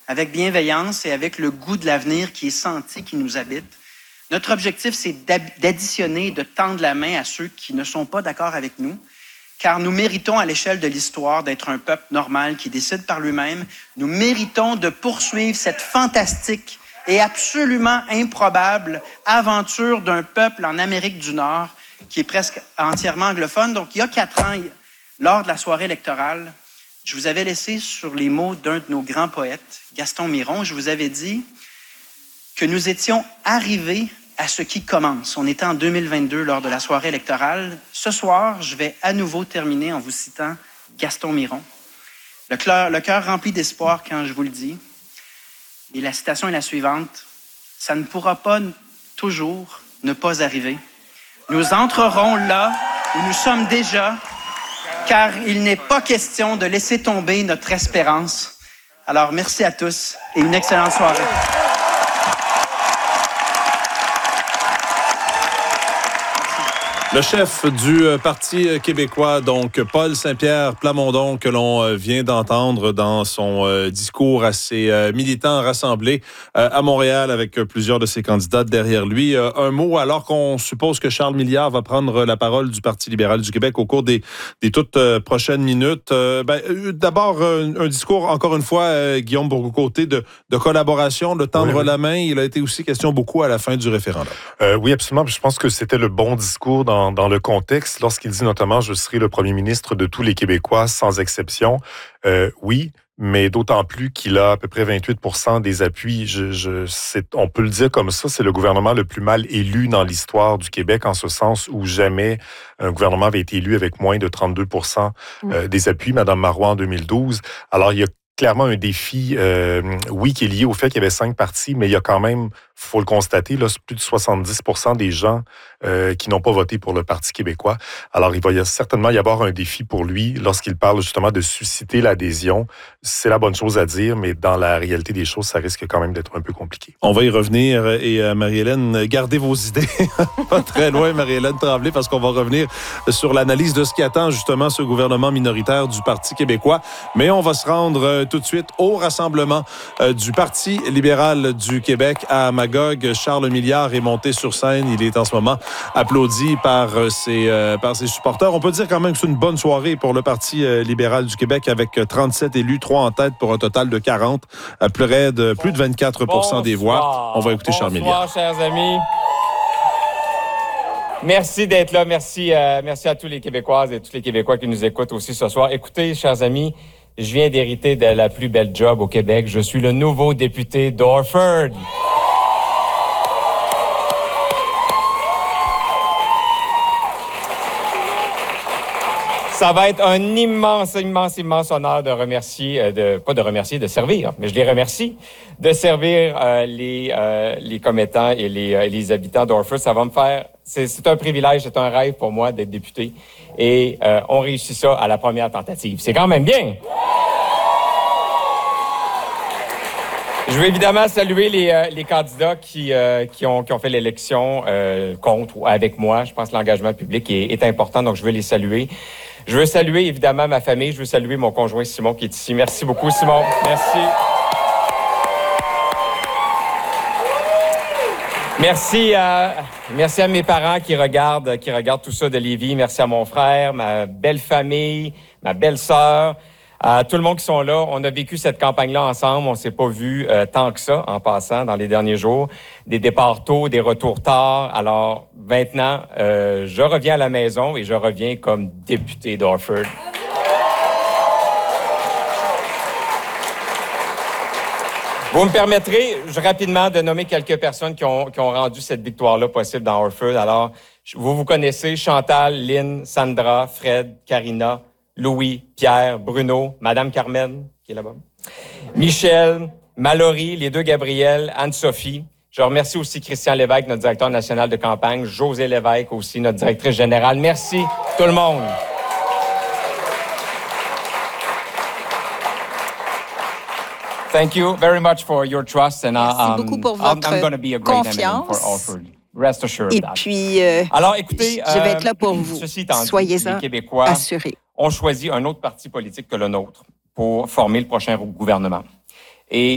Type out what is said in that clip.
avec bienveillance et avec le goût de l'avenir qui est senti, qui nous habite. Notre objectif, c'est d'additionner et de tendre la main à ceux qui ne sont pas d'accord avec nous, car nous méritons à l'échelle de l'histoire d'être un peuple normal qui décide par lui-même. Nous méritons de poursuivre cette fantastique et absolument improbable aventure d'un peuple en Amérique du Nord qui est presque entièrement anglophone. Donc, il y a 4 ans, lors de la soirée électorale, je vous avais laissé sur les mots d'un de nos grands poètes, Gaston Miron. Je vous avais dit que nous étions arrivés à ce qui commence. On était en 2022 lors de la soirée électorale. Ce soir, je vais à nouveau terminer en vous citant Gaston Miron. Le cœur rempli d'espoir quand je vous le dis. Et la citation est la suivante. « Ça ne pourra pas toujours ne pas arriver. Nous entrerons là où nous sommes déjà, car il n'est pas question de laisser tomber notre espérance. » Alors, merci à tous et une excellente soirée. Le chef du Parti québécois, donc Paul Saint-Pierre Plamondon, que l'on vient d'entendre dans son discours à ses militants rassemblés à Montréal avec plusieurs de ses candidats derrière lui. Un mot, alors qu'on suppose que Charles Milliard va prendre la parole du Parti libéral du Québec au cours des toutes prochaines minutes. D'abord, un discours, encore une fois, Guillaume Bourgault-Côté, de collaboration, de tendre la main. Il a été aussi question beaucoup à la fin du référendum. Oui, absolument. Je pense que c'était le bon discours dans le contexte, lorsqu'il dit notamment « Je serai le premier ministre de tous les Québécois, sans exception ». Oui, mais d'autant plus qu'il a à peu près 28% des appuis. On peut le dire comme ça, c'est le gouvernement le plus mal élu dans l'histoire du Québec, en ce sens où jamais un gouvernement avait été élu avec moins de 32% des appuis. Madame Marois en 2012. Alors, il y a clairement un défi, oui, qui est lié au fait qu'il y avait 5 partis, mais il y a quand même, faut le constater, là, plus de 70% des gens qui n'ont pas voté pour le Parti québécois. Alors, il va certainement y avoir un défi pour lui lorsqu'il parle justement de susciter l'adhésion. C'est la bonne chose à dire, mais dans la réalité des choses, ça risque quand même d'être un peu compliqué. On va y revenir et Marie-Hélène, gardez vos idées. Pas très loin, Marie-Hélène Tremblay, parce qu'on va revenir sur l'analyse de ce qui attend justement ce gouvernement minoritaire du Parti québécois. Mais on va se rendre tout de suite au rassemblement du Parti libéral du Québec à Magog. Charles Milliard est monté sur scène. Il est en ce moment applaudi par ses supporters. On peut dire quand même que c'est une bonne soirée pour le Parti libéral du Québec avec 37 élus, 3 en tête pour un total de 40, plus de 24% des voix. On va écouter Charles Milliard. Bonsoir, chers amis. Merci d'être là. Merci à tous les Québécoises et tous les Québécois qui nous écoutent aussi ce soir. Écoutez, chers amis, je viens d'hériter de la plus belle job au Québec. Je suis le nouveau député d'Orford. Ça va être un immense honneur de remercier, de servir, mais je les remercie, de servir les commettants et les habitants d'Orford. Ça va me faire, c'est un privilège, c'est un rêve pour moi d'être député. Et on réussit ça à la première tentative. C'est quand même bien. Je veux évidemment saluer les candidats qui ont fait l'élection contre ou avec moi. Je pense que l'engagement public est important, donc je veux les saluer. Je veux saluer évidemment ma famille. Je veux saluer mon conjoint Simon qui est ici. Merci beaucoup, Simon. Merci. Merci à mes parents qui regardent tout ça de Lévis. Merci à mon frère, ma belle famille, ma belle-sœur. À tout le monde qui sont là, on a vécu cette campagne-là ensemble. On s'est pas vu tant que ça en passant dans les derniers jours. Des départs tôt, des retours tard. Alors maintenant, je reviens à la maison et je reviens comme député d'Orford. Vous me permettrez rapidement de nommer quelques personnes qui ont rendu cette victoire-là possible dans Orford. Alors, vous connaissez Chantal, Lynn, Sandra, Fred, Karina, Louis, Pierre, Bruno, Madame Carmen, qui est là-bas, Michel, Mallory, les 2 Gabriel, Anne-Sophie. Je remercie aussi Christian Lévesque, notre directeur national de campagne, José Lévesque aussi, notre directrice générale. Merci tout le monde. Thank you very much for your trust and merci beaucoup pour votre confiance. Rest assured. Et puis, alors, écoutez, je vais être là pour vous. Soyez-en assurés. On choisit un autre parti politique que le nôtre pour former le prochain gouvernement. Et